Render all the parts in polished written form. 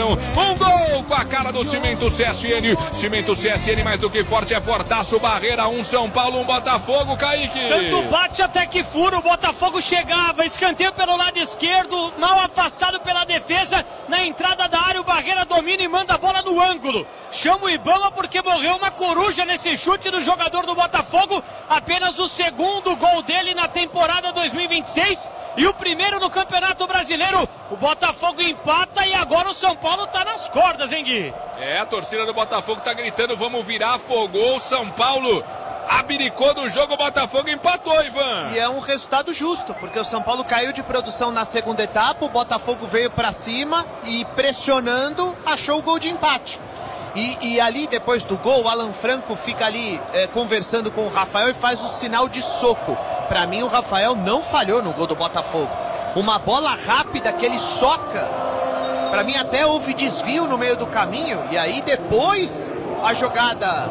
Tubarão. Um gol com a cara do Cimento CSN. Cimento CSN mais do que forte, é fortaço. Barreira, um São Paulo, um Botafogo, Kaique. Tanto bate até que fura, o Botafogo chegava, escanteio pelo lado esquerdo, mal afastado pela defesa, na entrada da área o Barreira domina e manda a bola no ângulo. Chama o Ibama porque morreu uma coruja nesse chute do jogador do Botafogo, apenas o segundo gol dele na temporada 2026 e o primeiro no Campeonato Brasileiro. O Botafogo empata e agora o São Paulo tá nas cordas, hein, Gui? A torcida do Botafogo tá gritando, vamos virar, afogou o São Paulo. Abdicou do jogo, o Botafogo empatou, Ivan. E é um resultado justo, porque o São Paulo caiu de produção na segunda etapa, o Botafogo veio pra cima e pressionando, achou o gol de empate. E ali, depois do gol, o Alan Franco fica ali conversando com o Rafael e faz o sinal de soco. Pra mim, o Rafael não falhou no gol do Botafogo. Uma bola rápida que ele soca. Pra mim, até houve desvio no meio do caminho. E aí, depois, a jogada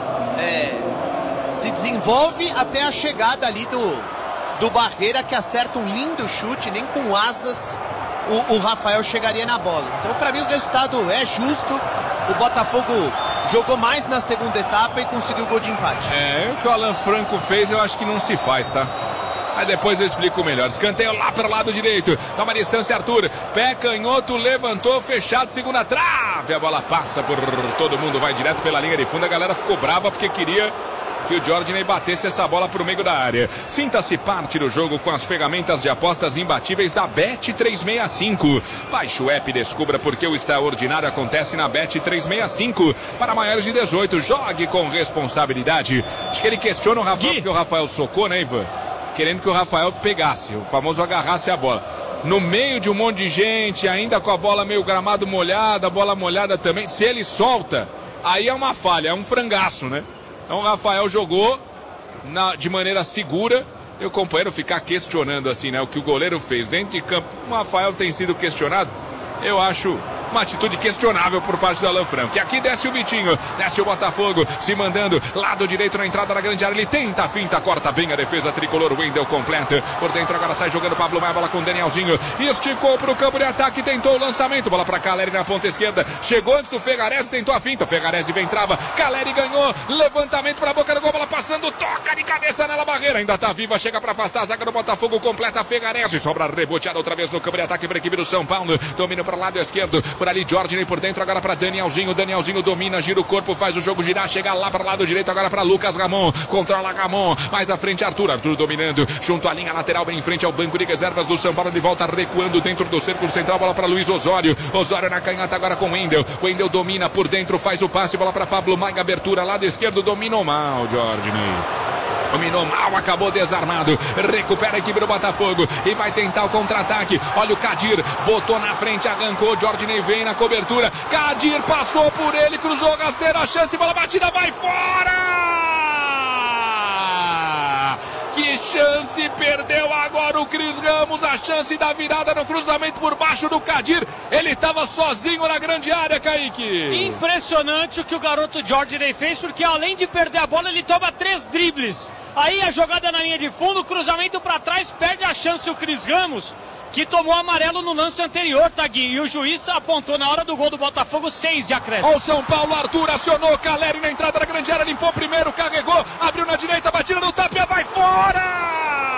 se desenvolve até a chegada ali do Barreira, que acerta um lindo chute, nem com asas o Rafael chegaria na bola. Então, pra mim, o resultado é justo. O Botafogo jogou mais na segunda etapa e conseguiu o gol de empate. O que o Alan Franco fez, eu acho que não se faz, tá? Aí depois eu explico melhor. Escanteio lá para o lado direito. Toma a distância, Arthur. Pé canhoto, levantou, fechado, segunda trave. A bola passa por todo mundo, vai direto pela linha de fundo. A galera ficou brava porque queria que o Jorginho batesse essa bola pro meio da área. Sinta-se parte do jogo com as ferramentas de apostas imbatíveis da Bet365. Baixe o app e descubra porque o extraordinário acontece na Bet365. Para maiores de 18, jogue com responsabilidade. Acho que ele questiona o Rafael, porque o Rafael socou, né, Ivan? Querendo que o Rafael pegasse, o famoso agarrasse a bola. No meio de um monte de gente, ainda com a bola meio gramado molhada, a bola molhada também. Se ele solta, aí é uma falha, é um frangaço, né? Então o Rafael jogou de maneira segura. E o companheiro ficar questionando assim, né? O que o goleiro fez dentro de campo. O Rafael tem sido questionado. Eu acho uma atitude questionável por parte do Alan Franco. E aqui desce o Vitinho, desce o Botafogo, se mandando, lado direito na entrada da grande área. Ele tenta a finta, corta bem a defesa tricolor. Wendel completa, por dentro agora sai jogando Pablo Maia, bola com o Danielzinho. Esticou pro campo de ataque, tentou o lançamento. Bola pra Caleri na ponta esquerda. Chegou antes do Fegarese, tentou a finta. O Fegarese vem, trava. Caleri ganhou, levantamento pra boca do gol, bola passando, toca de cabeça nela, Barreira. Ainda tá viva, chega pra afastar a zaga do Botafogo, completa Fegarese. Sobra reboteada outra vez no campo de ataque pra equipe do São Paulo. Domínio para o lado esquerdo. Por ali, Jorginho por dentro, agora para Danielzinho. Danielzinho domina, gira o corpo, faz o jogo girar, chega lá para o lado direito, agora para Lucas Ramon. Controla Ramon, mais à frente Arthur. Arthur dominando, junto à linha lateral, bem em frente ao banco de reservas do São Paulo. De volta recuando dentro do círculo central, bola para Luiz Osório. Osório na canhota agora com Wendel. Wendel domina por dentro, faz o passe, bola para Pablo Maia, abertura lado esquerdo, dominou mal, Jorginho. Dominou mal, acabou desarmado. Recupera a equipe do Botafogo e vai tentar o contra-ataque. Olha o Kadir, botou na frente, arrancou. Jorginho vem na cobertura. Kadir passou por ele, cruzou, rasteiro, a chance, bola batida, vai fora! Que chance perdeu agora o Cris Ramos, a chance da virada no cruzamento por baixo do Kadir. Ele estava sozinho na grande área, Kaique. Impressionante o que o garoto Jorginho fez, porque além de perder a bola, ele toma 3 dribles. Aí a jogada na linha de fundo, cruzamento para trás, perde a chance o Cris Ramos, que tomou amarelo no lance anterior, Tagui. E o juiz apontou na hora do gol do Botafogo 6 de acréscimo. Ó o São Paulo, Arthur acionou, Caleri na entrada da grande área, limpou primeiro, carregou, abriu na direita, batida no tapia, vai fora!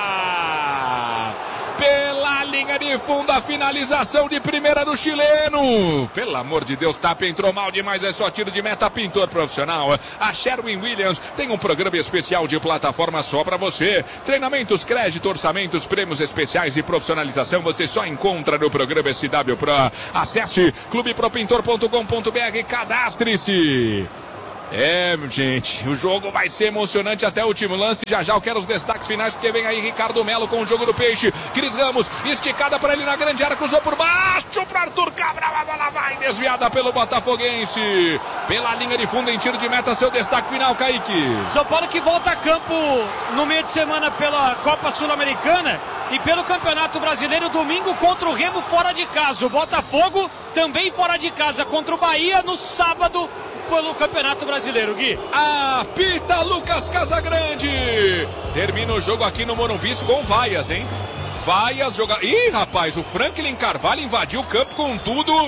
Pela linha de fundo, a finalização de primeira do chileno. Pelo amor de Deus, Tapia entrou mal demais, é só tiro de meta, pintor profissional. A Sherwin-Williams tem um programa especial de plataforma só para você. Treinamentos, crédito, orçamentos, prêmios especiais e profissionalização você só encontra no programa SW Pro. Acesse clubepropintor.com.br, cadastre-se. Gente, o jogo vai ser emocionante até o último lance. Já eu quero os destaques finais, porque vem aí Ricardo Melo com o jogo do Peixe. Cris Ramos, esticada para ele na grande área, cruzou por baixo para Arthur Cabral, a bola vai desviada pelo Botafoguense. Pela linha de fundo em tiro de meta, seu destaque final, Kaique. São Paulo que volta a campo no meio de semana pela Copa Sul-Americana e pelo Campeonato Brasileiro, domingo contra o Remo fora de casa. O Botafogo também fora de casa contra o Bahia no sábado pelo Campeonato Brasileiro, Gui. Apita Lucas Casagrande. Termina o jogo aqui no Morumbi com vaias, hein? Vaias, jogar. Ih, rapaz, o Franklin Carvalho invadiu o campo com tudo.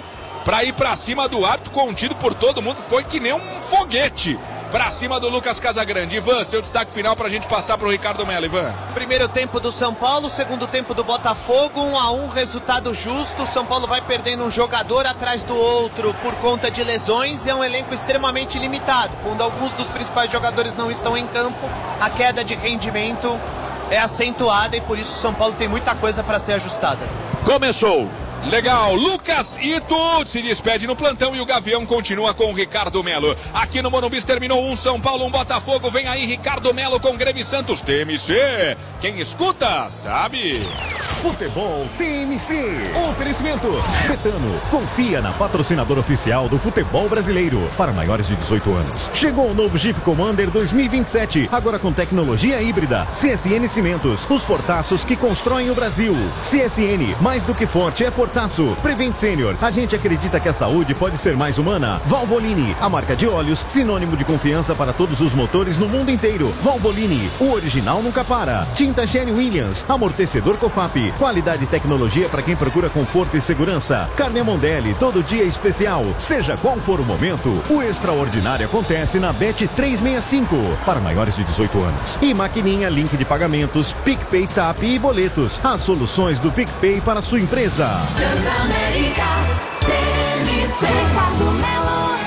para ir para cima do árbitro, contido por todo mundo, foi que nem um foguete para cima do Lucas Casagrande. Ivan, seu destaque final para a gente passar para o Ricardo Melo, Ivan. Primeiro tempo do São Paulo, segundo tempo do Botafogo, 1-1, resultado justo. O São Paulo vai perdendo um jogador atrás do outro por conta de lesões e é um elenco extremamente limitado. Quando alguns dos principais jogadores não estão em campo, a queda de rendimento é acentuada e por isso o São Paulo tem muita coisa para ser ajustada. Começou. Legal, Lucas Ito se despede no plantão e o Gavião continua com o Ricardo Melo. Aqui no Morumbi terminou 1 São Paulo, 1 Botafogo. Vem aí Ricardo Melo com Grêmio Santos. TMC, quem escuta sabe. Futebol TMC. Oferecimento Betano. Confia na patrocinadora oficial do futebol brasileiro. Para maiores de 18 anos. Chegou o novo Jeep Commander 2027. Agora com tecnologia híbrida. CSN Cimentos. Os fortaços que constroem o Brasil. CSN, mais do que forte, é fortaço. Prevent Senior. A gente acredita que a saúde pode ser mais humana. Valvoline, a marca de óleos, sinônimo de confiança para todos os motores no mundo inteiro. Valvoline, o original nunca para. Tinta Sherwin Williams, amortecedor Cofap. Qualidade e tecnologia para quem procura conforto e segurança. Carne Mondelli, todo dia especial. Seja qual for o momento, o extraordinário acontece na Bet 365. Para maiores de 18 anos. E maquininha, link de pagamentos, PicPay, TAP e boletos. As soluções do PicPay para a sua empresa. Transamérica, TMC, Ricardo Melo.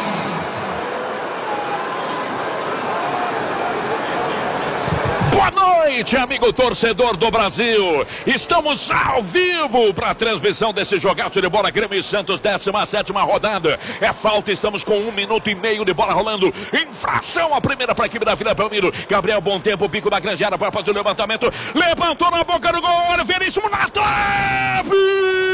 Boa noite, amigo torcedor do Brasil. Estamos ao vivo para a transmissão desse jogaço de bola. Grêmio e Santos, 17ª rodada. É falta, estamos com 1 minuto e meio de bola rolando. Infração, a primeira para a equipe da Vila Belmiro. Gabriel, bom tempo, pico da grande área para fazer o levantamento. Levantou na boca do gol, olha o Veríssimo na trave!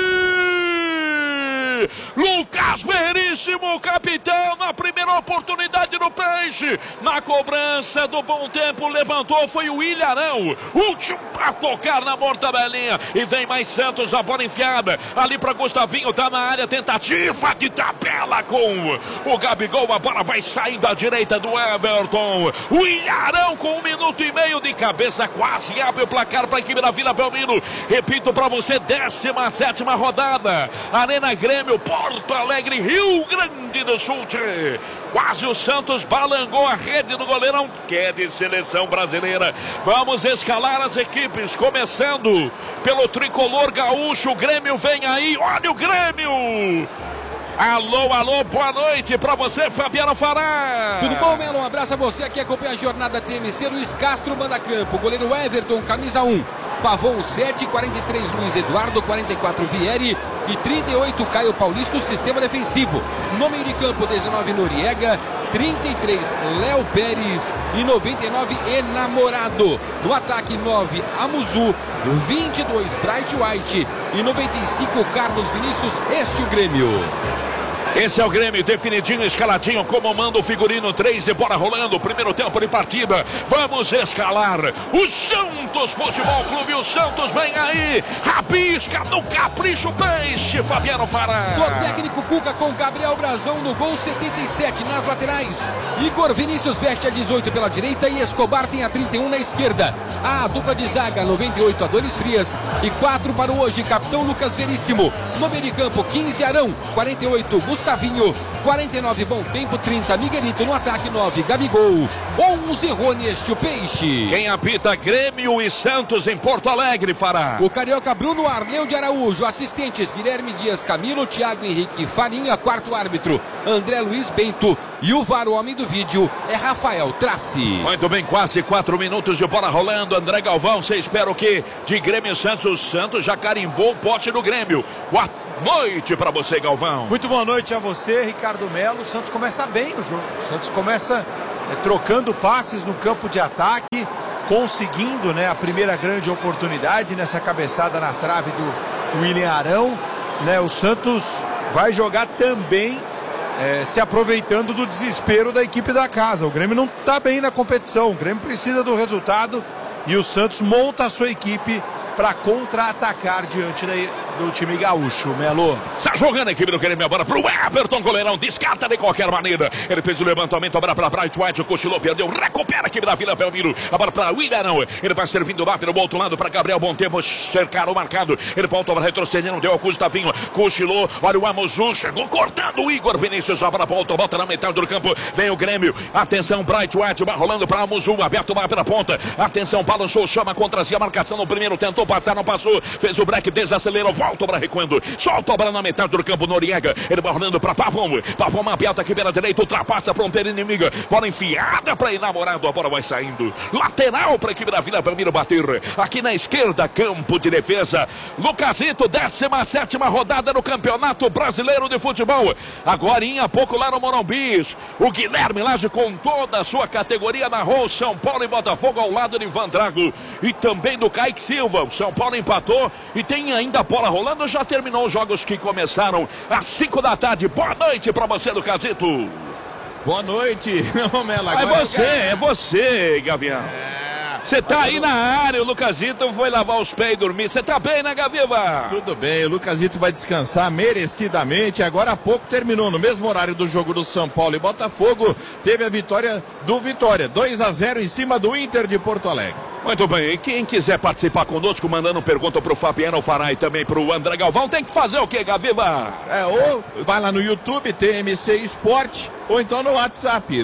Lucas Veríssimo, capitão, na primeira oportunidade do Peixe. Na cobrança do bom tempo, levantou, foi o Ilharão. Último para tocar na mortadelinha. E vem mais Santos, a bola enfiada. Ali para Gustavinho, tá na área, tentativa de tabela com o Gabigol. A bola vai sair da direita do Everton. O Ilharão com 1 minuto e meio de cabeça, quase abre o placar para a equipe da Vila Belmiro. Repito para você, 17ª rodada. Arena Grêmio, Porto Alegre, Rio Grande do Sul. Quase o Santos balangou a rede do goleirão, que é de seleção brasileira. Vamos escalar as equipes, começando pelo tricolor gaúcho. O Grêmio vem aí, olha o Grêmio! Alô, alô, boa noite pra você, Fabiano Fará. Tudo bom, Melo? Um abraço a você que acompanha a jornada TMC. Luiz Castro manda campo, goleiro Everton, camisa 1. Pavon 7, 43 Luiz Eduardo, 44 Vieri e 38 Caio Paulista, o sistema defensivo. No meio de campo, 19 Noriega, 33 Léo Pérez e 99 Enamorado. No ataque, 9 Amuzu, 22 Bright White e 95 Carlos Vinícius. Este é o Grêmio. Esse é o Grêmio, definidinho, escaladinho, como manda o figurino, 3 e bola rolando, primeiro tempo de partida. Vamos escalar o Santos Futebol Clube. O Santos vem aí, rabisca no capricho Peixe, Fabiano Fará. Do técnico Cuca com Gabriel Brazão no gol, 77 nas laterais. Igor Vinícius veste a 18 pela direita e Escobar tem a 31 na esquerda. A dupla de zaga, 98 Adonis Frias e 4 para o hoje, capitão Lucas Veríssimo. No meio de campo, 15 Arão, 48 Gustavinho, 49 Bom Tempo, 30 Miguelito. No ataque, 9 Gabigol, 11 Rony, este o Peixe. Quem apita, Grêmio e Santos em Porto Alegre, Fará. O carioca Bruno Arleu de Araújo. Assistentes, Guilherme Dias Camilo, Thiago Henrique Farinha. Quarto árbitro, André Luiz Bento. E o VAR, o homem do vídeo, é Rafael Traci. Muito bem, quase 4 minutos de bola rolando. André Galvão, você espera o quê? De Grêmio e Santos. O Santos já carimbou o pote do Grêmio. Boa noite para você, Galvão. Muito boa noite a você, Ricardo Melo. O Santos começa bem o jogo. O Santos começa trocando passes no campo de ataque, conseguindo a primeira grande oportunidade nessa cabeçada na trave do William Arão. O Santos vai jogar também se aproveitando do desespero da equipe da casa. O Grêmio não está bem na competição. O Grêmio precisa do resultado e o Santos monta a sua equipe para contra-atacar diante do time gaúcho, Melo. Está jogando a equipe do Grêmio, agora pro Everton, goleirão, descarta de qualquer maneira. Ele fez o levantamento, agora para Bright White, cochilou, perdeu, recupera a equipe da Vila Belmiro, agora para Willian, ele vai servindo lá pelo outro lado para Gabriel Bom Tempo, cercaram o marcado, ele voltou retrocedendo, deu ao Gustavinho, cochilou, olha o Amuzu, chegou cortando o Igor Vinícius, agora volta, volta na metade do campo, vem o Grêmio, atenção, Bright White, vai rolando para Amuzu, aberto lá pela ponta, atenção, balançou, chama contra si a marcação no primeiro, tentou passar, não passou, fez o break, desacelerou, volta para recuando, solta a bola na metade do campo, Noriega, ele vai rolando para Pavão, aberta aqui pela direita, ultrapassa a fronteira inimiga, bola enfiada para Enamorado, a bola vai saindo, lateral para a equipe da Vila Belmiro bater, aqui na esquerda, campo de defesa, Lucasito, 17ª rodada no Campeonato Brasileiro de Futebol, agora em pouco lá no Morumbi, o Guilherme Lage com toda a sua categoria narrou São Paulo e Botafogo ao lado de Van Drago e também do Kaique Silva, o São Paulo empatou e tem ainda a bola rolando, já terminou os jogos que começaram às 5 da tarde. Boa noite para você, Lucasito. Boa noite, Melo. É você, Gavião. Você tá aí na área, o Lucasito foi lavar os pés e dormir. Você tá bem, né, Gaviva? Tudo bem, o Lucasito vai descansar merecidamente. Agora há pouco terminou, no mesmo horário do jogo do São Paulo e Botafogo, teve a vitória do Vitória, 2-0 em cima do Inter de Porto Alegre. Muito bem, e quem quiser participar conosco, mandando pergunta pro Fabiano Fará e também pro André Galvão, tem que fazer o quê, Gaviva? Ou vai lá no YouTube, TMC Esporte, ou então no WhatsApp,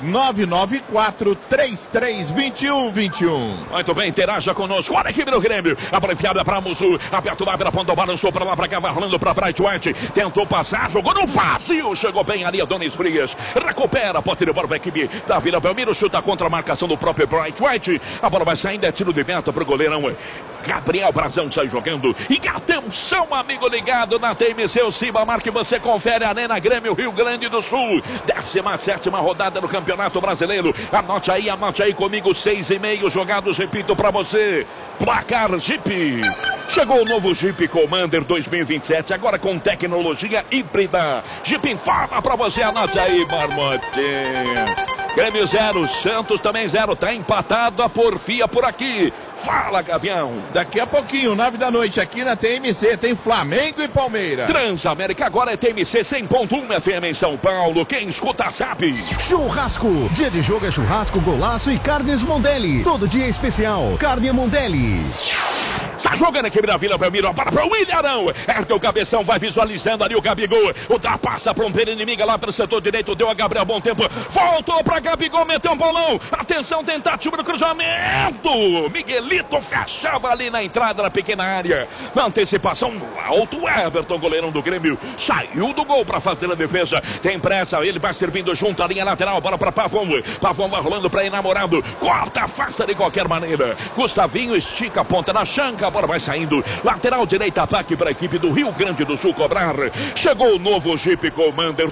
994-332121. Muito bem, interaja conosco. Olha a equipe do Grêmio, a bola enfiada pra Musu, aperto lá pela ponta, balançou pra lá, pra cá, vai rolando pra Bright White, tentou passar, jogou no vazio, chegou bem ali a Adonis Frias, recupera, pode ir embora pra equipe da Vila Belmiro, chuta contra a marcação do próprio Bright White, a bola vai saindo, é tiro de meta pro goleirão Gabriel Brazão, sai jogando. E atenção, amigo ligado na TMC, o Cibamar, que você confere, Arena Grêmio, Rio Grande do Sul, 17ª rodada no Campeonato Brasileiro. Anote aí comigo, 6,5 jogados, repito pra você, placar Jeep. Chegou o novo Jeep Commander 2027, agora com tecnologia híbrida. Jeep informa pra você, anote aí, Marmotinha. Grêmio 0, Santos também 0, tá empatado a porfia por aqui. Fala, Gavião. Daqui a pouquinho, 9 da noite, aqui na TMC, tem Flamengo e Palmeiras. Transamérica agora é TMC 100.1 FM em São Paulo, quem escuta sabe. Churrasco, dia de jogo é churrasco, golaço e carnes Mondelli. Todo dia é especial, carne Mondelli. Está jogando a equipe da Vila Belmiro, para o Willian Arão, ergue o cabeção, vai visualizando ali o Gabigol, ultrapassa para um pé inimiga lá pelo setor direito, deu a Gabriel Bom Tempo, voltou para Gabigol, meteu um bolão, atenção, tentativa do cruzamento, Miguelito fechava ali na entrada da pequena área, na antecipação alto, Everton, goleirão do Grêmio, saiu do gol para fazer a defesa, tem pressa, ele vai servindo junto à linha lateral, bola para Pavão, Pavão vai rolando para Enamorado, corta a face de qualquer maneira, Gustavinho estica a ponta na chanca, a bola vai saindo, lateral direita, ataque para a equipe do Rio Grande do Sul cobrar. Chegou o novo Jeep Commander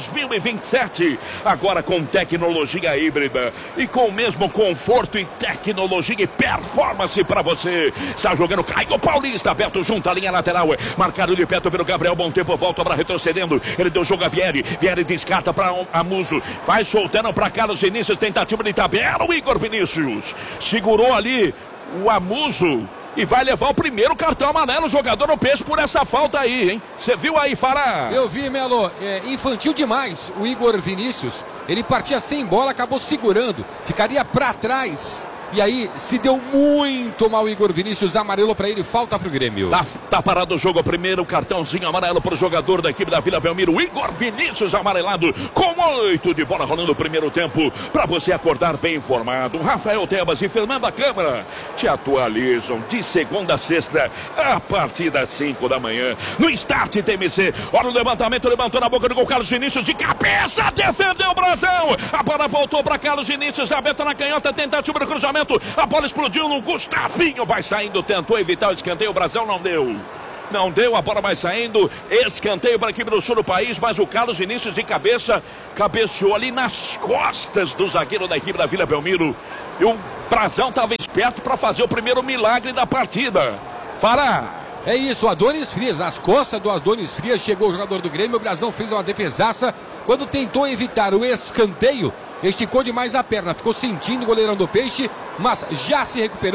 2027, agora com tecnologia híbrida e com o mesmo conforto e tecnologia e performance para você. Está jogando Caio Paulista, aberto junto à linha lateral, marcado de perto pelo Gabriel Bom Tempo, volta para retrocedendo, ele deu jogo a Vieri descarta para Amuso, vai soltando para Carlos Vinícius, tentativa de tabela, o Igor Vinícius segurou ali o Amuso e vai levar o primeiro cartão amarelo, jogador no peso por essa falta aí, hein? Você viu aí, Fará? Eu vi, Melo, infantil demais o Igor Vinícius, ele partia sem bola, acabou segurando, ficaria pra trás. E aí, se deu muito mal o Igor Vinícius, amarelo pra ele, falta pro Grêmio. Tá parado o jogo, primeiro cartãozinho amarelo pro jogador da equipe da Vila Belmiro, Igor Vinícius amarelado, com 8 de bola rolando o primeiro tempo, pra você acordar bem informado. Rafael Tebas e Fernanda Câmara te atualizam de segunda a sexta, a partir das 5 da manhã, no Start TMC. Olha o levantamento, levantou na boca do gol, Carlos Vinícius de cabeça, defendeu o Brasão, a bola voltou pra Carlos Vinícius, aberta na canhota, tentativa do cruzamento, a bola explodiu no Gustavinho, vai saindo, tentou evitar o escanteio, o Brasão não deu, a bola vai saindo, escanteio para a equipe do sul do país, mas o Carlos Vinícius de cabeça, cabeceou ali nas costas do zagueiro da equipe da Vila Belmiro, e o Brasão estava esperto para fazer o primeiro milagre da partida. Fará. É isso, Adonis Frias, nas costas do Adonis Frias chegou o jogador do Grêmio, o Brasão fez uma defesaça, quando tentou evitar o escanteio, esticou demais a perna, ficou sentindo o goleirão do Peixe, mas já se recuperou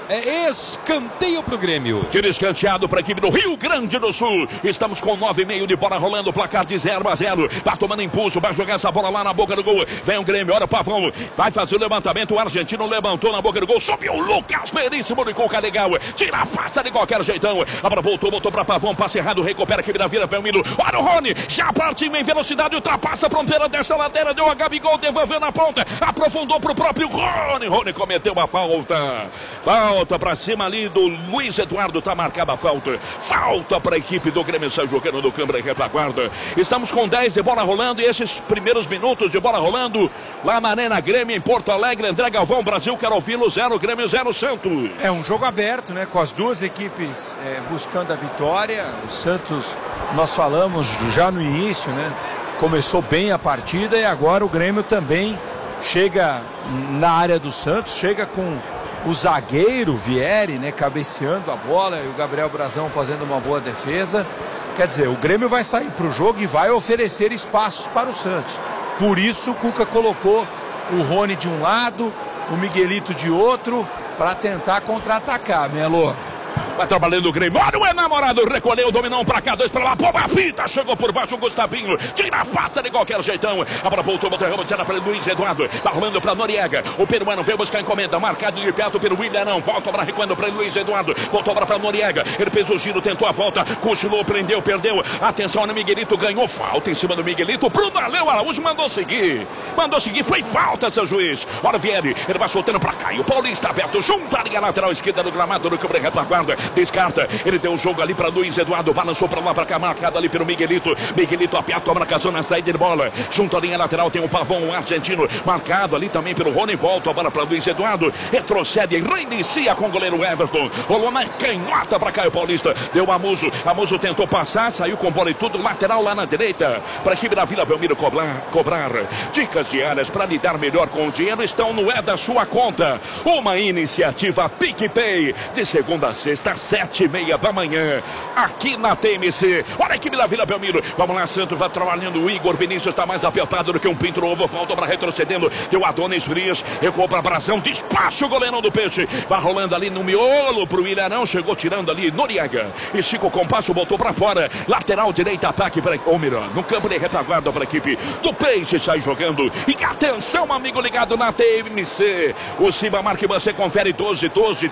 É escanteio pro Grêmio. Tiro escanteado para a equipe do Rio Grande do Sul. Estamos com 9,5 de bola rolando, placar de 0-0. Vai tomando impulso, vai jogar essa bola lá na boca do gol. Vem o Grêmio, olha o Pavão. Vai fazer o levantamento, o argentino levantou na boca do gol. Subiu o Lucas Veríssimo de Cuca legal. Tira a pasta de qualquer jeitão. Agora voltou para Pavão, passe errado, recupera a equipe da Vila Belmiro. Olha o Rony, já partiu em velocidade, ultrapassa a fronteira dessa ladeira, deu a Gabigol, devolveu na ponta, aprofundou pro próprio Rony. Rony cometeu uma falta. Falta pra cima ali do Luiz Eduardo, tá marcada a falta. Falta pra equipe do Grêmio, sai jogando no câmara e retaguarda. Estamos com 10 de bola rolando e esses primeiros minutos de bola rolando lá na Arena Grêmio em Porto Alegre. André Galvão, Brasil, quero ouvi-lo, 0 Grêmio, 0 Santos. É um jogo aberto, né? Com as duas equipes buscando a vitória. O Santos, nós falamos já no início, né? Começou bem a partida e agora o Grêmio também chega na área do Santos, chega com o zagueiro Vieri, né, cabeceando a bola e o Gabriel Brazão fazendo uma boa defesa. Quer dizer, o Grêmio vai sair para o jogo e vai oferecer espaços para o Santos. Por isso o Cuca colocou o Rony de um lado, o Miguelito de outro, para tentar contra-atacar, Melo. Vai trabalhando o Grêmio. Olha o enamorado, recolheu, dominou pra cá, 2 pra lá. Pô, a fita, chegou por baixo o Gustavinho. Tira a faça de qualquer jeitão. Agora voltou, tira para Luiz Eduardo. Tá arrumando pra Noriega. O peruano veio buscar encomenda. Marcado de perto pelo William. Não. Volta para recuando para Luiz Eduardo. Voltou pra Noriega. Ele fez o giro, tentou a volta. Cochilou, prendeu, perdeu. Atenção no Miguelito. Ganhou falta em cima do Miguelito. Pro Daleu Araújo mandou seguir. Foi falta, seu juiz. Olha o Vieri. Ele vai soltando pra cá. E o Paulista aberto. Junto à linha lateral esquerda do gramado. No câmara retaguarda. Descarta, ele deu o jogo ali para Luiz Eduardo, balançou para lá, para cá, marcado ali pelo Miguelito. Miguelito aperta, a marcação na saída de bola. Junto à linha lateral tem o Pavão, o argentino, marcado ali também pelo Rony. Volta a bola para Luiz Eduardo, retrocede e reinicia com o goleiro Everton. Rolou uma canhota para Caio Paulista, deu Amuso. Amuso tentou passar, saiu com bola e tudo, lateral lá na direita. Para a equipe da Vila Belmiro cobrar. Dicas diárias para lidar melhor com o dinheiro estão no É da Sua Conta. Uma iniciativa PicPay, de segunda a sexta, 7h30 da manhã, aqui na TMC. Olha a equipe da Vila Belmiro. Vamos lá, Santos vai trabalhando. O Igor Vinícius está mais apertado do que um pinto novo. Volta para retrocedendo. Deu Adonis Frias. Recuou para Brazão. Despacha o goleirão do Peixe. Vai rolando ali no miolo pro Ilharão. Chegou tirando ali Noriega. Estica o compasso, botou para fora. Lateral direita, ataque para ou melhor, no campo de retaguarda para a equipe do Peixe. Sai jogando. E atenção, amigo ligado na TMC. O Cibamar que você confere 12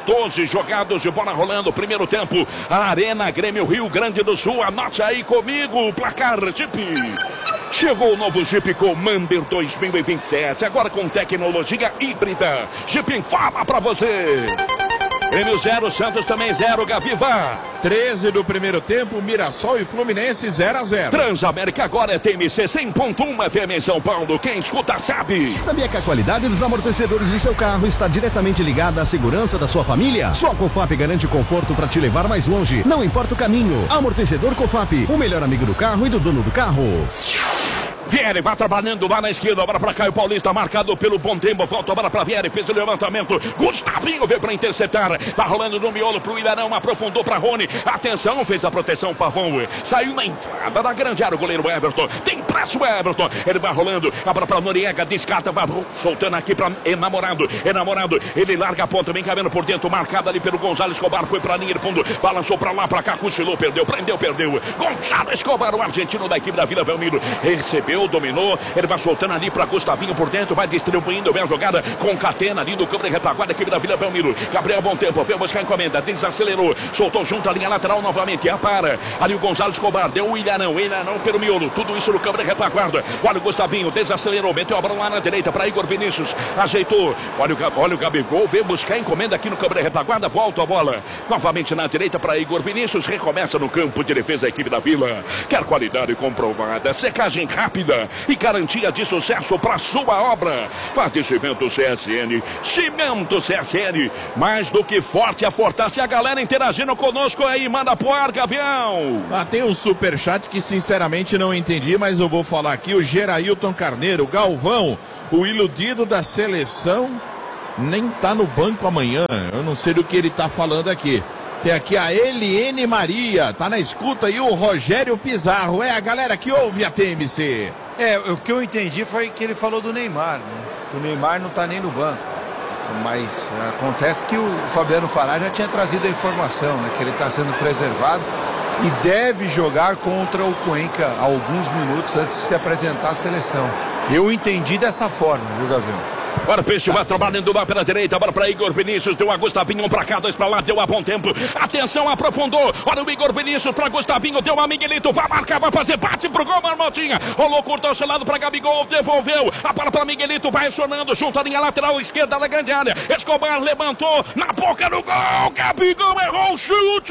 jogados de bola rolando. Primeiro tempo, a Arena Grêmio Rio Grande do Sul. Anote aí comigo o placar, Jeep. Chegou o novo Jeep Commander 2027, agora com tecnologia híbrida. Jeep fala pra você. Grêmio 0, Santos também 0, Gaviva. 13 do primeiro tempo, Mirassol e Fluminense 0-0. Transamérica agora é TMC 100.1 FM em São Paulo. Quem escuta sabe. Sabia que a qualidade dos amortecedores do seu carro está diretamente ligada à segurança da sua família? Só a Cofap garante conforto para te levar mais longe. Não importa o caminho. Amortecedor Cofap, o melhor amigo do carro e do dono do carro. Vieri vai trabalhando lá na esquerda, agora para Caio Paulista, marcado pelo bom tempo, volta a bola para Vieri, fez o levantamento, Gustavinho veio para interceptar, tá rolando no miolo pro Ilharão, aprofundou para Rony, atenção, fez a proteção, Pavão, saiu na entrada da grande área, o goleiro Everton, tem pressa o Everton, ele vai rolando, agora para Noriega, descarta, vai soltando aqui para enamorado, ele larga a ponta, vem cabendo por dentro, marcado ali pelo Gonzalo Escobar, foi para a linha de fundo, balançou para lá, para cá, cochilou, perdeu, perdeu, Gonzalo Escobar, o argentino da equipe da Vila Belmiro, recebeu, dominou, ele vai soltando ali para Gustavinho por dentro, vai distribuindo bem a jogada, concatena ali no campo de retaguarda, equipe da Vila Belmiro, Gabriel bom tempo, veio buscar a encomenda, desacelerou, soltou junto a linha lateral novamente, para ali o Gonzalo Escobar, deu o Ilharão pelo miolo, tudo isso no campo de retaguarda, olha o Gustavinho, desacelerou, meteu a bola lá na direita para Igor Vinícius, ajeitou, olha o Gabigol, veio buscar a encomenda aqui no campo de retaguarda, volta a bola, novamente na direita para Igor Vinícius, recomeça no campo de defesa a equipe da Vila, quer qualidade comprovada, secagem rápida e garantia de sucesso para sua obra. Faticimento CSN, Cimento CSN, mais do que forte, a fortaça, a galera interagindo conosco aí, manda pro ar, Gavião. Tem um superchat que sinceramente não entendi, mas eu vou falar aqui, o Gerailton Carneiro, Galvão, o iludido da seleção, nem tá no banco amanhã, eu não sei do que ele tá falando aqui. Tem aqui a Eliene Maria, tá na escuta, e o Rogério Pizarro, é a galera que ouve a TMC. O que eu entendi foi que ele falou do Neymar, né? Que o Neymar não tá nem no banco. Mas acontece que o Fabiano Fará já tinha trazido a informação, né, que ele está sendo preservado e deve jogar contra o Cuenca alguns minutos antes de se apresentar à seleção. Eu entendi dessa forma, viu, Gavião? Agora o Peixe vai trabalhando lá pela direita, bola para Igor Vinícius, deu a Gustavinho, um para cá, dois para lá, deu a bom tempo. Atenção, aprofundou. Olha o Igor Vinícius para Gustavinho, deu a Miguelito, vai marcar, vai fazer, bate pro gol, Marmotinha. Rolou, cortou, selado para Gabigol, devolveu. A bola para Miguelito, vai acionando, junto a linha lateral esquerda da grande área. Escobar levantou, na boca do gol, Gabigol errou o chute.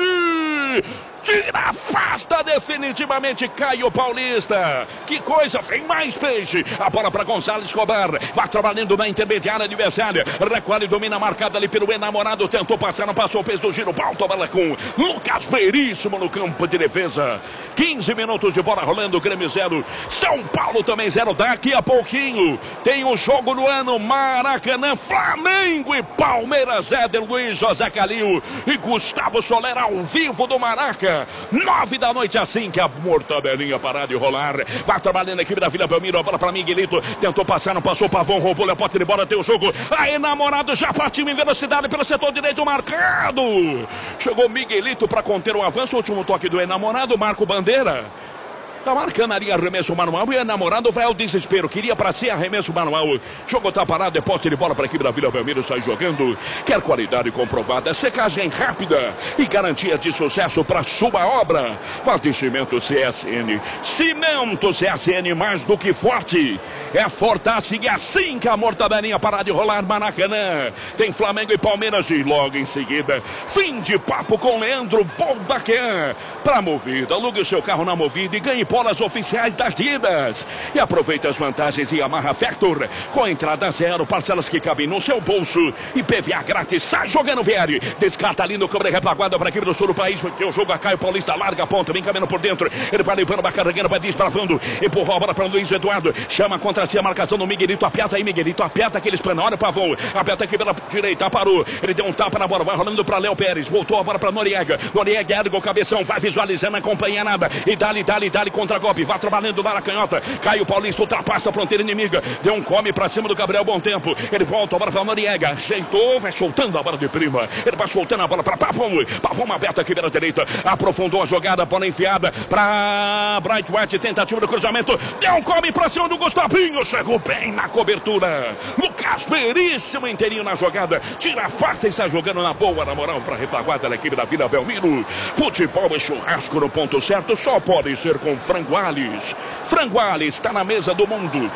Tira, afasta definitivamente Caio Paulista. Que coisa, vem mais Peixe. A bola para Gonzalo Escobar. Vai trabalhando na intermediária adversária. Recolhe, domina, marcada ali pelo enamorado. Tentou passar, não passou, fez o giro. Volta a bola com Lucas Veríssimo no campo de defesa. 15 minutos de bola rolando, Grêmio 0. São Paulo também 0. Daqui a pouquinho tem o jogo do ano. Maracanã, Flamengo e Palmeiras. Éder Luiz, José Calil e Gustavo Soler ao vivo do Maraca. 9 da noite, assim que a mortadelinha parar de rolar. Vai trabalhando a equipe da Vila Belmiro. A bola para Miguelito. Tentou passar, não passou. Pavão roubou. A porta de bola, tem o jogo. Aí, namorado já partiu em velocidade pelo setor direito marcado. Chegou Miguelito para conter o avanço. Último toque do enamorado, Marco Bandeira. Tá marcando ali arremesso manual e o namorado vai ao desespero. Queria para si arremesso manual. Jogo tá parado, é poste de bola para a equipe da Vila Belmiro. Sai jogando. Quer qualidade comprovada, secagem rápida e garantia de sucesso para sua obra. Fortalecimento CSN. Cimento CSN, mais do que forte. É Fortace e assim que a mortadelinha parar de rolar, Maracanã. Tem Flamengo e Palmeiras e logo em seguida, fim de papo com Leandro Bolbaquer. Para Movida, alugue o seu carro na Movida e ganhe bolas oficiais das Didas. E aproveite as vantagens em Yamaha Factor. Com entrada zero, parcelas que cabem no seu bolso e PVA grátis. Sai jogando, VR. Descarta ali no câmera replaguada para a equipe do sul do país. Porque o jogo a Caio Paulista larga a ponta, vem caminhando por dentro. Ele vai limpando, vai carregando, vai desbravando. Empurrou a bola para o Luiz Eduardo. Chama contra si a marcação do Miguelito. Aperta aí, Miguelito. Aperta aqueles planos. Olha o Pavão. Aperta aqui pela direita. Parou. Ele deu um tapa na bola. Vai rolando para Léo Pérez. Voltou a bola para Noriega. Noriega ergue o cabeção. Vai visualizando, acompanha nada. E dali contra golpe. Vai trabalhando lá na canhota. Caio Paulista ultrapassa a fronteira inimiga. Deu um come para cima do Gabriel Bom Tempo. Ele volta a bola para Noriega. Ajeitou. Vai soltando a bola de prima. Ele vai soltando a bola para Pavão. Pavão aberto aqui pela direita. Aprofundou a jogada. Bola enfiada para Bright White. Tentativa do cruzamento. Deu um come para cima do Gustavinho. Chegou bem na cobertura. Lucas Veríssimo inteirinho na jogada. Tira a farta e sai jogando na boa, na moral, para a retaguarda da equipe da Vila Belmiro. Futebol e churrasco no ponto certo. Só pode ser com Frangoales. Frangoales está na mesa do mundo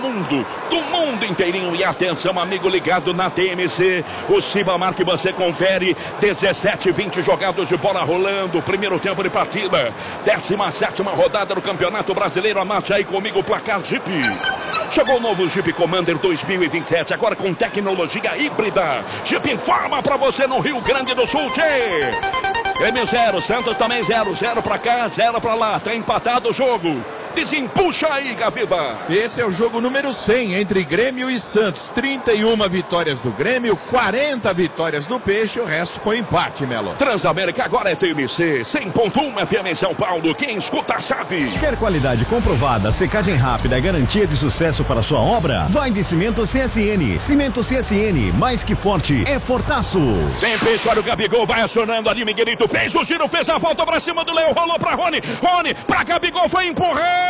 inteirinho. E atenção, amigo ligado na TMC. O Cibamar que você confere. 17-20 jogados de bola rolando. Primeiro tempo de partida. 17ª rodada do Campeonato Brasileiro. Amate aí comigo o placar Jeep. Chegou o novo Jeep Commander 2027, agora com tecnologia híbrida. Jeep informa pra você no Rio Grande do Sul, tchê. Grêmio 0, Santos também 0, 0 pra cá, 0 pra lá. Tá empatado o jogo. Desempuxa aí, Gaviva. Esse é o jogo número 100 entre Grêmio e Santos. 31 vitórias do Grêmio, 40 vitórias do Peixe, o resto foi empate, Melo. Transamérica agora é TMC, 100.1 FM em São Paulo. Quem escuta sabe. Quer qualidade comprovada, secagem rápida, garantia de sucesso para sua obra? Vai de Cimento CSN. Cimento CSN, mais que forte, é fortaço. Vem Peixe, olha o Gabigol, vai acionando ali, Miguelito. Fez o giro, fez a volta pra cima do Léo, rolou pra Rony. Rony, pra Gabigol, foi empurrado.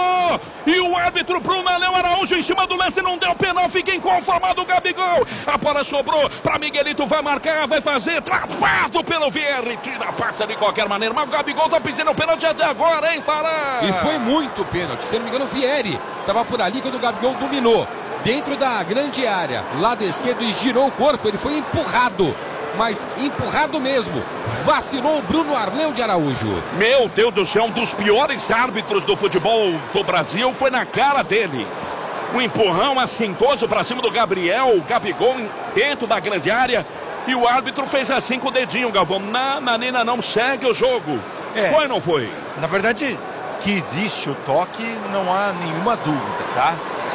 E o árbitro Bruno Léo Araújo em cima do lance, não deu penal, fica inconformado o Gabigol. A bola sobrou pra Miguelito, vai marcar, vai fazer, travado pelo VR, tira a passa de qualquer maneira, mas o Gabigol tá pedindo o pênalti até agora, hein, Fará? E foi muito pênalti, se não me engano o Vieri tava por ali quando o Gabigol dominou, dentro da grande área, lado esquerdo e girou o corpo, ele foi empurrado. Mas empurrado mesmo, vacilou o Bruno Arleu de Araújo. Meu Deus do céu, um dos piores árbitros do futebol do Brasil foi na cara dele. Um empurrão assintoso para cima do Gabigol dentro da grande área. E o árbitro fez assim com o dedinho, Galvão. Nanina, não segue o jogo. Foi ou não foi? Na verdade, que existe o toque, não há nenhuma dúvida, tá?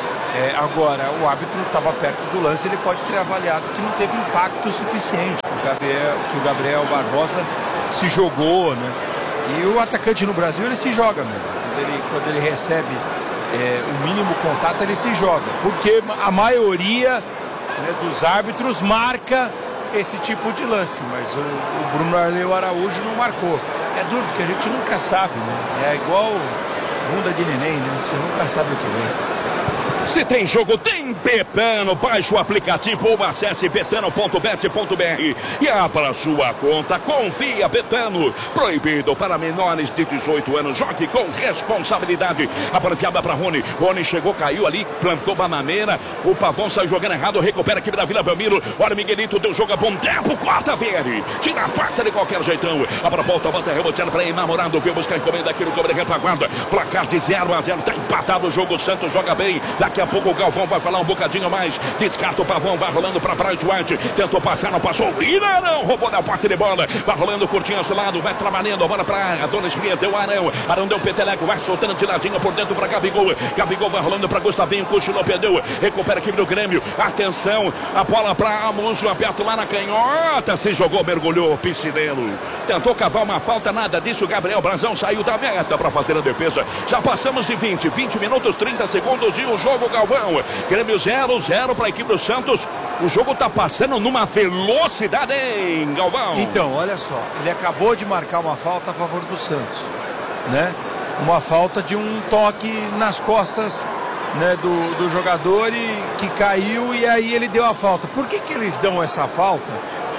Agora, o árbitro estava perto do lance, ele pode ter avaliado que não teve impacto suficiente. Que o Gabriel Barbosa se jogou, né? E o atacante no Brasil, ele se joga mesmo. Quando ele recebe o mínimo contato, ele se joga. Porque a maioria né, dos árbitros marca esse tipo de lance, mas o Bruno Arleu Araújo não marcou. É duro, porque a gente nunca sabe, né? É igual bunda de neném, né? Você nunca sabe o que vem. Se tem jogo, tem Betano. Baixe o aplicativo ou acesse betano.bet.br e abra sua conta. Confia, Betano. Proibido para menores de 18 anos. Jogue com responsabilidade. A bola enfiada para Rony. Rony chegou, caiu ali, plantou bananeira. O Pavão saiu jogando errado. Recupera a equipe da Vila Belmiro. Olha, Miguelito deu jogo a bom tempo. Corta, Vieri. Tira a faca de qualquer jeitão. A bola volta, bota reboteada para Namorado. Viu buscar encomenda aqui no Câmara de Retaguarda. Placar de 0-0. Tá empatado o jogo. O Santos joga bem. Daqui a pouco o Galvão vai falar um bocadinho mais. Descarta o Pavão, vai rolando para Bright White. Tentou passar, não passou. Irarão roubou na parte de bola. Vai rolando curtinho ao seu lado, vai trabalhando. A bola para a Dona Espinha, deu Arão. Arão deu peteleco, vai soltando tiradinha por dentro para Gabigol. Gabigol vai rolando para Gustavinho, cochilou, perdeu. Recupera a equipe do Grêmio. Atenção, a bola para Amuncio, aperto lá na canhota. Se jogou, mergulhou, piscineiro. Tentou cavar uma falta, nada disso. Gabriel Brazão saiu da meta para fazer a defesa. Já passamos de 20 minutos, 30 segundos e o jogo, Galvão. Grêmio 0-0 para a equipe do Santos. O jogo tá passando numa velocidade, hein, Galvão? Então, olha só, ele acabou de marcar uma falta a favor do Santos, né? Uma falta de um toque nas costas, né, do jogador que caiu, e aí ele deu a falta. Por que eles dão essa falta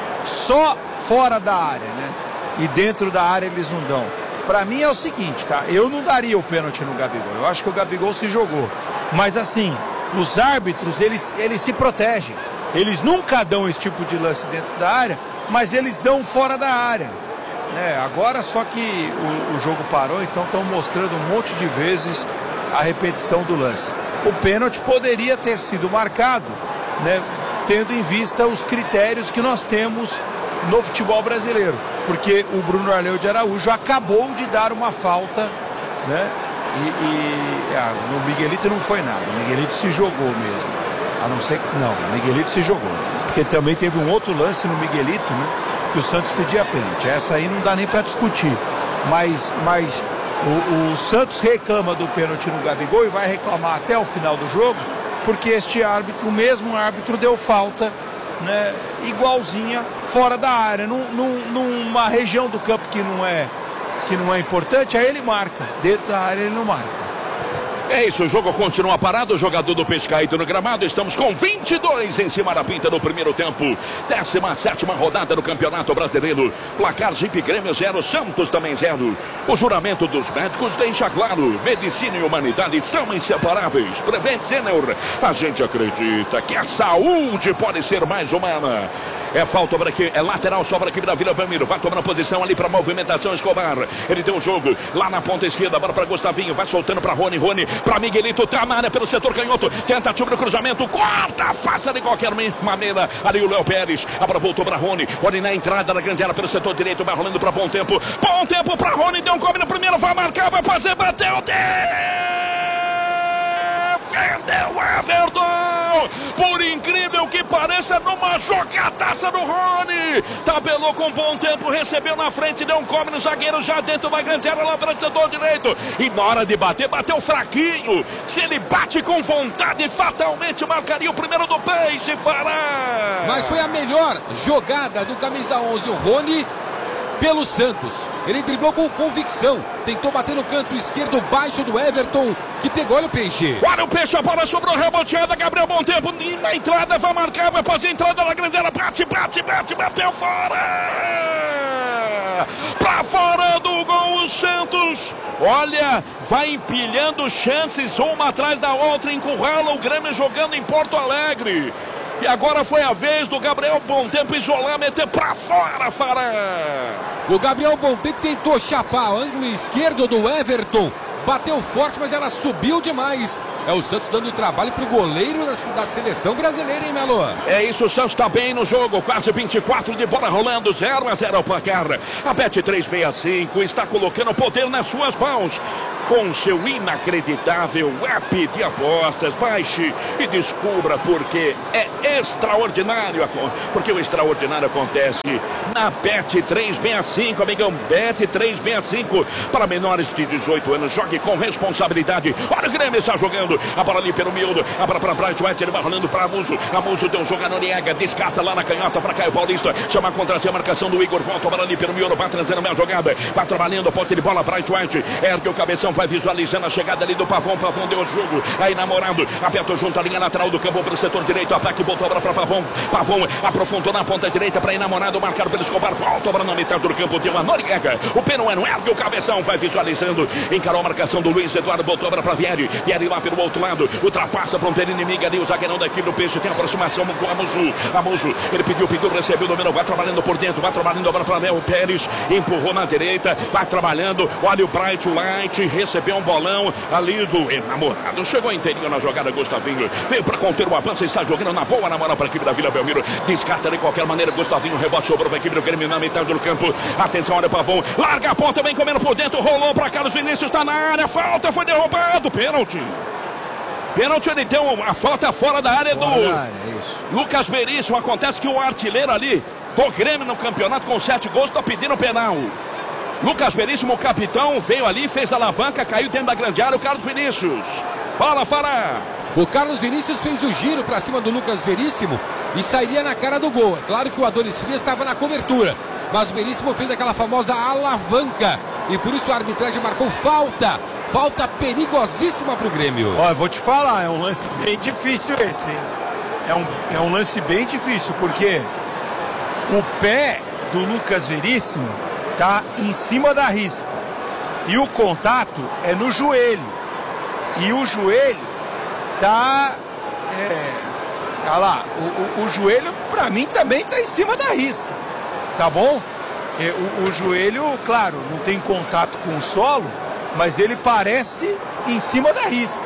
só fora da área, né? E dentro da área eles não dão? Pra mim é o seguinte, tá? Eu não daria o pênalti no Gabigol. Eu acho que o Gabigol se jogou. Mas assim, os árbitros, eles se protegem. Eles nunca dão esse tipo de lance dentro da área, mas eles dão fora da área. Agora só que o jogo parou, então estão mostrando um monte de vezes a repetição do lance. O pênalti poderia ter sido marcado, né, tendo em vista os critérios que nós temos no futebol brasileiro. Porque o Bruno Arleu de Araújo acabou de dar uma falta, né? No Miguelito não foi nada. O Miguelito se jogou mesmo. A não ser que. Não, o Miguelito se jogou. Porque também teve um outro lance no Miguelito, né? Que o Santos pedia pênalti. Essa aí não dá nem para discutir. Mas o Santos reclama do pênalti no Gabigol e vai reclamar até o final do jogo, porque este árbitro, o mesmo árbitro, deu falta, né, igualzinha fora da área, numa região do campo que não é importante, aí ele marca. Dentro da área ele não marca. É isso, o jogo continua parado, o jogador do Peixe caído no gramado. Estamos com 22 em cima da pinta no primeiro tempo. 17ª rodada do Campeonato Brasileiro. Placar Jeep Grêmio 0, Santos também 0. O juramento dos médicos deixa claro: medicina e humanidade são inseparáveis. Prevent Senior, a gente acredita que a saúde pode ser mais humana. É falta para aqui, é lateral só para a equipe da Vila Belmiro. Vai tomando posição ali para movimentação Escobar. Ele tem o jogo lá na ponta esquerda. Bola para Gustavinho, vai soltando para Rony para Miguelito, tá na área pelo setor canhoto. Tentativa do cruzamento, corta, faça de qualquer maneira. Ali o Léo Pérez, a bola voltou para Rony na entrada da grande área pelo setor direito. Vai rolando para Bom Tempo para Rony. Deu um come no primeiro, vai marcar, vai fazer, bateu, defendeu o Everton. Por incrível que pareça, numa jogadaça do Rony. Tabelou com Bom Tempo, recebeu na frente, deu um come no zagueiro, já dentro da grande área lá para o setor direito. E na hora de bater, bateu fraquinho. Se ele bate com vontade, fatalmente marcaria o primeiro do Peixe, Fará. Mas foi a melhor jogada do camisa 11, o Rony, pelo Santos. Ele driblou com convicção, tentou bater no canto esquerdo baixo do Everton, que pegou. Olha o Peixe. Olha o Peixe, a bola sobrou, reboteada, Gabriel Bom Tempo na entrada, vai marcar, vai fazer a entrada na grande área, bate, bateu fora! Pra fora do gol o Santos. Olha, vai empilhando chances, uma atrás da outra, encurrala o Grêmio jogando em Porto Alegre. E agora foi a vez do Gabriel Bom Tempo isolar, meter pra fora, Fará. O Gabriel Bom Tempo tentou chapar o ângulo esquerdo do Everton. Bateu forte, mas ela subiu demais. É o Santos dando trabalho pro goleiro da seleção brasileira, hein, Melo? É isso, o Santos tá bem no jogo. Quase 24 de bola rolando, 0-0 o placar. A Bet365 está colocando poder nas suas mãos. Com seu inacreditável app de apostas, baixe e descubra porque é extraordinário, porque o extraordinário acontece na Bet365, amigão, Bet365, para menores de 18 anos, jogue com responsabilidade. Olha o Grêmio está jogando, a bola ali pelo miúdo, a bola para Bright White, ele vai rolando para Amuso deu um jogo no Niega, descarta lá na canhota para Caio Paulista, chama contra a marcação do Igor, volta a bola ali pelo miúdo, vai trazendo a jogada, vai trabalhando, ponte de bola, Bright White, ergue o cabeção, vai visualizando a chegada ali do Pavão deu o jogo, aí namorado, apertou junto a linha lateral do campo para o setor direito, ataque, botou a bola para Pavão aprofundou na ponta direita para Enamorado, marcado pelo Escobar, volta a bola na metade do campo, tem uma Noriega, o Peruano ergue o cabeção, vai visualizando, encarou a marcação do Luiz Eduardo, botou a bola para Vieri lá pelo outro lado, ultrapassa para um pé inimigo ali, o zagueirão da equipe do Peixe, tem aproximação com o Amuso, ele pediu, recebeu o domínio, vai trabalhando por dentro, vai trabalhando a bola para Léo Pérez, empurrou na direita, vai trabalhando, olha o Bright White, recebeu um bolão ali do Enamorado, chegou inteirinho na jogada, Gustavinho, veio para conter o avanço, está jogando na boa, na moral para a equipe da Vila Belmiro, descarta de qualquer maneira, Gustavinho, rebote sobrou para a equipe do Grêmio na metade do campo, atenção, olha o Pavão, larga a ponta, vem comendo por dentro, rolou para Carlos Vinícius, está na área, falta, foi derrubado, pênalti, ele deu a falta fora da área Lucas Veríssimo. Acontece que o artilheiro ali do Grêmio no campeonato com 7 gols está pedindo penal. Lucas Veríssimo, o capitão, veio ali, fez a alavanca, caiu dentro da grande área, o Carlos Vinícius. Fala, Fará. O Carlos Vinícius fez o giro para cima do Lucas Veríssimo e sairia na cara do gol. É claro que o Adonis Frias estava na cobertura, mas o Veríssimo fez aquela famosa alavanca e por isso a arbitragem marcou falta perigosíssima para o Grêmio. Ó, eu vou te falar, é um lance bem difícil esse, hein? É um lance bem difícil, porque o pé do Lucas Veríssimo tá em cima da risca e o contato é no joelho. E o joelho tá... olha lá, o joelho pra mim também tá em cima da risca, tá bom? O joelho, claro, não tem contato com o solo, mas ele parece em cima da risca.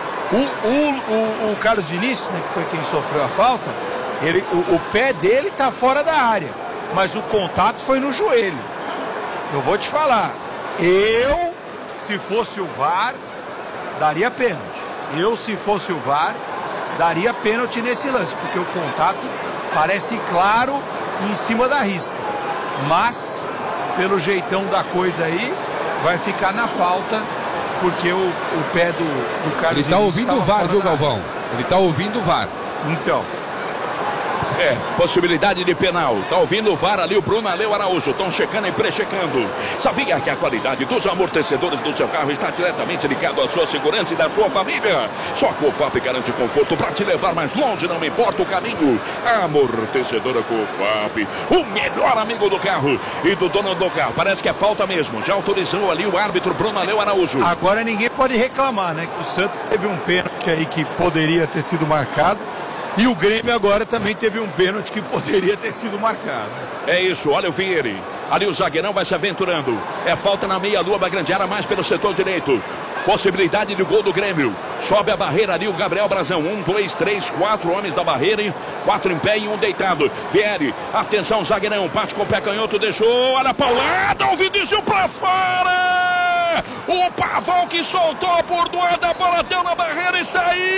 O Carlos Vinícius, né, que foi quem sofreu a falta, o pé dele tá fora da área, mas o contato foi no joelho. Eu vou te falar, se fosse o VAR, daria pênalti. Se fosse o VAR, daria pênalti nesse lance, porque o contato parece claro em cima da risca. Mas, pelo jeitão da coisa aí, vai ficar na falta, porque o pé do Carlos... Ele tá ouvindo o VAR, viu, Galvão? Ele tá ouvindo o VAR. Então... possibilidade de penal. Tá ouvindo o VAR ali, o Bruno Aleu Araújo. Estão checando e pré-checando. Sabia que a qualidade dos amortecedores do seu carro está diretamente ligado à sua segurança e da sua família? Só a Cofap garante conforto para te levar mais longe, não importa o caminho. Amortecedora Cofap, o melhor amigo do carro e do dono do carro. Parece que é falta mesmo. Já autorizou ali o árbitro Bruno Aleu Araújo. Agora ninguém pode reclamar, né? Que o Santos teve um pênalti aí que poderia ter sido marcado. E o Grêmio agora também teve um pênalti que poderia ter sido marcado. É isso, olha o Vieri. Ali o zagueirão vai se aventurando. É falta na meia-lua, vai grande área mais pelo setor direito. Possibilidade de gol do Grêmio. Sobe a barreira ali o Gabriel Brazão. 1, 2, 3, 4 homens da barreira. 4 em pé e 1 deitado. Vieri, atenção, zagueirão. Bate com o pé canhoto, deixou. Olha a paulada, o Vinícius pra fora. O Pavão que soltou por doar da bola, deu na barreira e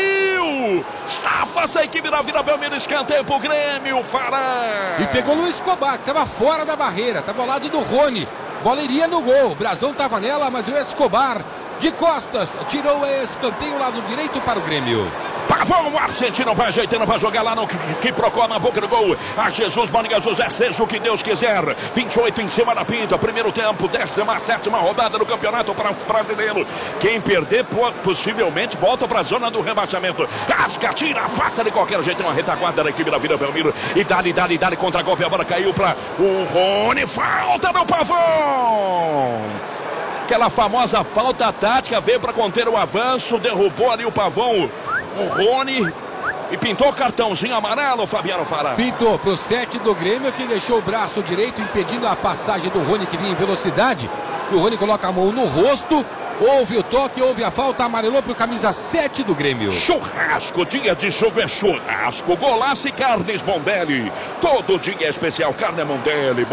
saiu. Safa-se a equipe da Vila Belmiro, escanteio pro Grêmio, Fará. E pegou o Luiz Escobar, que tava fora da barreira, tava ao lado do Rony. Bola iria no gol, o Brazão tava nela, mas o Escobar de costas tirou o escanteio lado direito para o Grêmio. Pavão, o argentino vai ajeitando para jogar lá no que procura na boca do gol. A Jesus Mônica José, seja o que Deus quiser. 28 em cima da pinta, primeiro tempo, 17ª rodada do Campeonato Brasileiro. Quem perder possivelmente volta para a zona do rebaixamento. Rasga, tira, passa de qualquer jeito, uma retaguarda da equipe da Vila Belmiro. E dá-lhe contra-golpe, a bola caiu para o Rony, falta do Pavão. Aquela famosa falta tática veio para conter o avanço, derrubou ali o Pavão. O Rony e pintou o cartãozinho amarelo, Fabiano Fará. Pintou pro 7 do Grêmio, que deixou o braço direito impedindo a passagem do Rony, que vinha em velocidade. E o Rony coloca a mão no rosto. Houve o toque, houve a falta, amarelou pro camisa 7 do Grêmio. Churrasco, dia de jogo é churrasco. Golaço e carnes Mondelli. Todo dia é especial, carne Mondelli.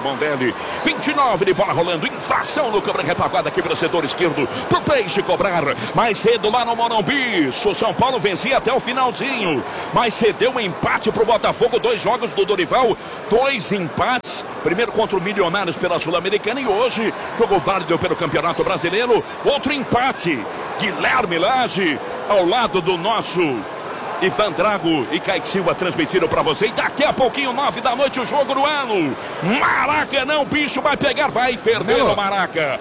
29 de bola rolando, infração no cobra retaguarda aqui pelo setor esquerdo. Pro Peixe cobrar, mais cedo lá no Morumbi. O São Paulo vencia até o finalzinho, mas cedeu um empate pro Botafogo. 2 jogos do Dorival, 2 empates Primeiro contra o Milionários pela Sul-Americana e hoje jogo válido pelo Campeonato Brasileiro. Outro empate. Guilherme Lage ao lado do nosso Ivan Drago e Kaique Silva transmitiram para você. E daqui a pouquinho, 9 da noite, o jogo do ano. Maracanã, o bicho vai pegar, vai ferver o Maraca.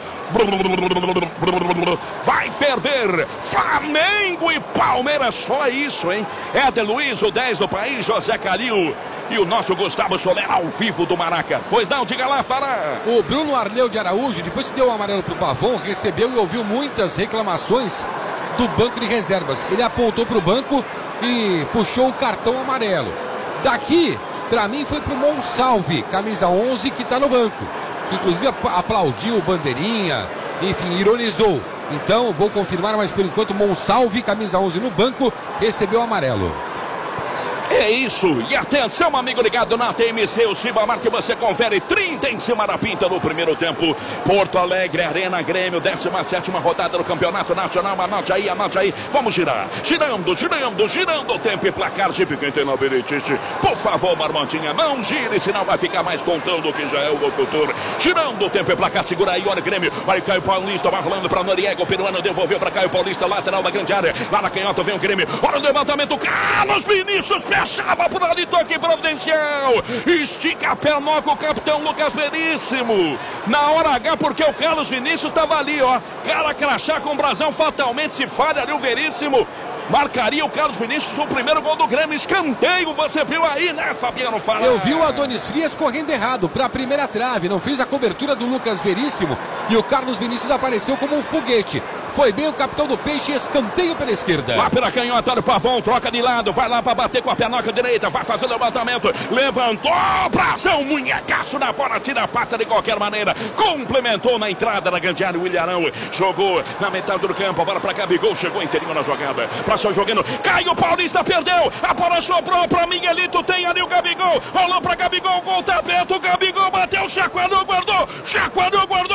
Vai ferver. Flamengo e Palmeiras, só isso, hein? Éder Luiz, o 10 do país, José Calil e o nosso Gustavo Soler ao vivo do Maraca. Pois não, diga lá, Fará. O Bruno Arleu de Araújo, depois que deu o amarelo pro Pavon, recebeu e ouviu muitas reclamações do banco de reservas. Ele apontou pro banco e puxou o cartão amarelo. Daqui, pra mim, foi pro Monsalve, camisa 11, que tá no banco, que inclusive aplaudiu o bandeirinha, enfim, ironizou. Então, vou confirmar, mas por enquanto, Monsalve, camisa 11 no banco, recebeu o amarelo. É isso, e atenção, amigo ligado na TMC, o Cibamar que você confere 30 em cima da pinta no primeiro tempo. Porto Alegre, Arena Grêmio, 17ª rodada do Campeonato Nacional. Anote aí, vamos girar. Girando o tempo e placar. Jeep, quem tem na Beretite, por favor, Marmontinha, não gire, senão vai ficar mais pontão do que já é o locutor. Girando o tempo e placar, segura aí, olha o Grêmio, olha o Caio Paulista, vai rolando pra Noriega, o peruano devolveu pra Caio Paulista, lateral da grande área, lá na canhota vem o Grêmio, olha o levantamento, Carlos Vinícius, fechava por ali, toque providencial, estica a pernoca o capitão Lucas Veríssimo, na hora H, porque o Carlos Vinícius estava ali, ó, cara crachá com o brasão, fatalmente se falha ali o Veríssimo, marcaria o Carlos Vinícius o primeiro gol do Grêmio. Escanteio, você viu aí, né, Fabiano Fará? Eu vi o Adonis Frias correndo errado para a primeira trave, não fez a cobertura do Lucas Veríssimo e o Carlos Vinícius apareceu como um foguete. Foi bem o capitão do Peixe, escanteio pela esquerda. Lá pela canhota do Pavon, troca de lado, vai lá para bater com a pernoca direita, vai fazer o levantamento, levantou, brasão, munhecaço na bola, tira a pata de qualquer maneira, complementou na entrada da grande área o Ilharão, jogou na metade do campo, a bola para Gabigol, chegou inteirinho na jogada, passou jogando, Caio Paulista perdeu, a bola sobrou para Miguelito, tem ali o Gabigol, rolou para Gabigol, o gol tá aberto, o Gabigol bateu, chacoalhou, guardou,